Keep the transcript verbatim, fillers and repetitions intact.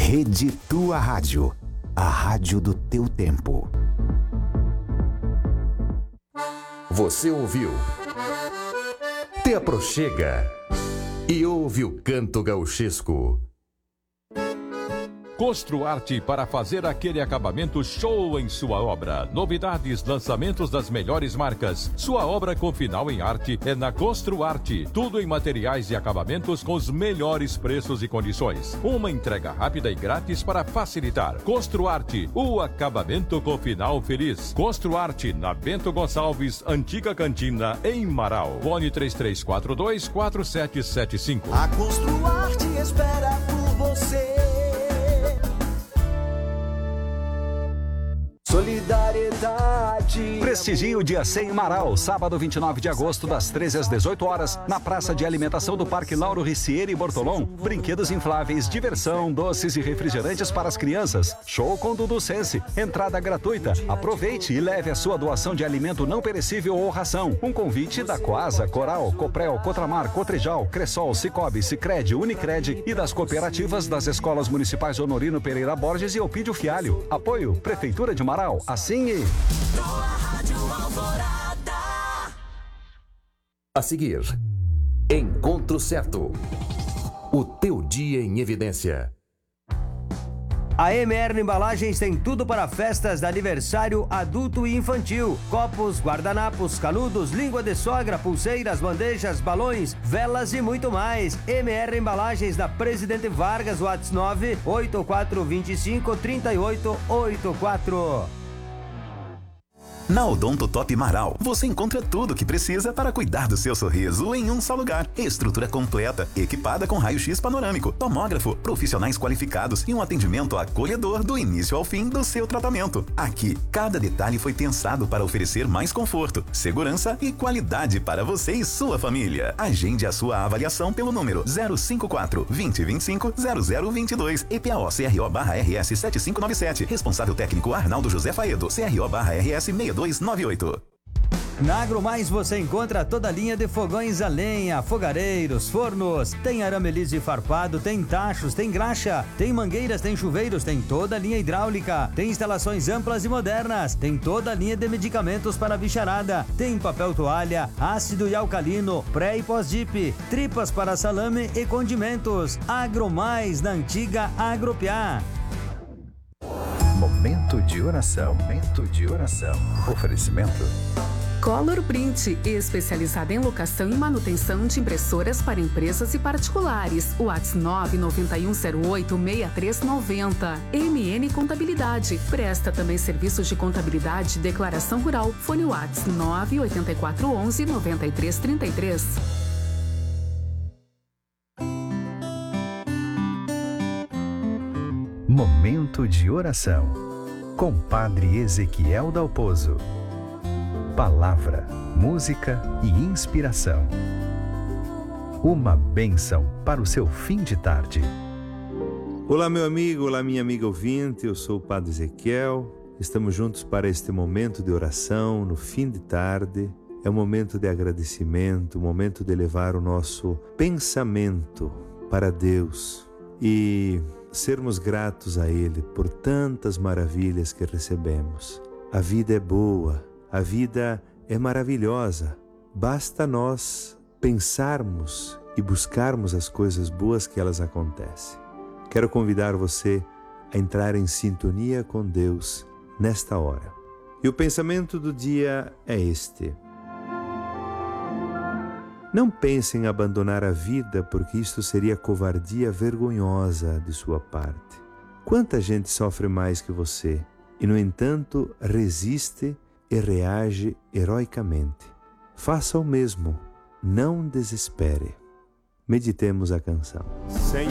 Rede Tua Rádio, a rádio do teu tempo. Você ouviu? Te aproxega e ouve o canto gauchesco. Construarte para fazer aquele acabamento show em sua obra. Novidades, lançamentos das melhores marcas. Sua obra com final em arte é na Construarte. Tudo em materiais e acabamentos com os melhores preços e condições. Uma entrega rápida e grátis para facilitar. Construarte, o acabamento com final feliz. Construarte, na Bento Gonçalves, Antiga Cantina, em Marau. Fone três três quatro dois, quatro sete sete cinco. A Construarte espera por você. Solidariedade. Prestigie o Dia cem em Marau, sábado vinte e nove de agosto, das treze às dezoito horas, na praça de alimentação do Parque Lauro Ricieri e Bortolom. Brinquedos infláveis, diversão, doces e refrigerantes para as crianças. Show com Dudu Sense, entrada gratuita. Aproveite e leve a sua doação de alimento não perecível ou ração. Um convite da Coasa, Coral, Coprel, Cotramar, Cotrijal, Cressol, Cicobi, Sicredi, Unicred e das cooperativas das escolas municipais Honorino Pereira Borges e Opídio Fialho. Apoio Prefeitura de Marau. Assim e... A seguir, Encontro Certo. O teu dia em evidência. A M R Embalagens tem tudo para festas de aniversário adulto e infantil. Copos, guardanapos, canudos, língua de sogra, pulseiras, bandejas, balões, velas e muito mais. M R Embalagens da Presidente Vargas, WhatsApp nove oito quatro dois cinco, três oito oito quatro. Na Odonto Top Marau, você encontra tudo o que precisa para cuidar do seu sorriso em um só lugar. Estrutura completa, equipada com raio-x panorâmico, tomógrafo, profissionais qualificados e um atendimento acolhedor do início ao fim do seu tratamento. Aqui, cada detalhe foi pensado para oferecer mais conforto, segurança e qualidade para você e sua família. Agende a sua avaliação pelo número zero cinco quatro, vinte, vinte e cinco, zero zero vinte e dois. E P A O C R O barra R S sete cinco nove sete. Responsável técnico Arnaldo José Faedo. C R O barra R S seis dois nove oito. Na AgroMais você encontra toda a linha de fogões a lenha, fogareiros, fornos, tem arame liso e farpado, tem tachos, tem graxa, tem mangueiras, tem chuveiros, tem toda a linha hidráulica, tem instalações amplas e modernas, tem toda a linha de medicamentos para bicharada, tem papel toalha, ácido e alcalino, pré e pós-dip, tripas para salame e condimentos. AgroMais, na antiga Agropiá. Momento de oração, momento de oração. Oferecimento Color Print, especializada em locação e manutenção de impressoras para empresas e particulares. WhatsApp nove nove um zero oito, seis três nove zero. M N Contabilidade, presta também serviços de contabilidade e declaração rural. Fone WhatsApp nove oito quatro um um, nove três três três. Momento de oração com Padre Ezequiel Dalpozo. Palavra, música e inspiração. Uma bênção para o seu fim de tarde. Olá, meu amigo, olá, minha amiga ouvinte, eu sou o Padre Ezequiel. Estamos juntos para este momento de oração no fim de tarde. É um momento de agradecimento, um momento de levar o nosso pensamento para Deus e sermos gratos a Ele por tantas maravilhas que recebemos. A vida é boa, a vida é maravilhosa. Basta nós pensarmos e buscarmos as coisas boas que elas acontecem. Quero convidar você a entrar em sintonia com Deus nesta hora. E o pensamento do dia é este: não pense em abandonar a vida, porque isto seria covardia vergonhosa de sua parte. Quanta gente sofre mais que você e, no entanto, resiste e reage heroicamente. Faça o mesmo, não desespere. Meditemos a canção.